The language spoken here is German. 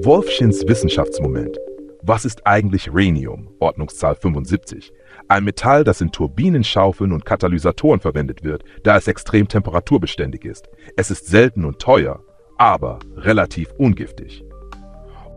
Wolfschins Wissenschaftsmoment. Was ist eigentlich Rhenium, Ordnungszahl 75? Ein Metall, das in Turbinenschaufeln und Katalysatoren verwendet wird, da es extrem temperaturbeständig ist. Es ist selten und teuer, aber relativ ungiftig.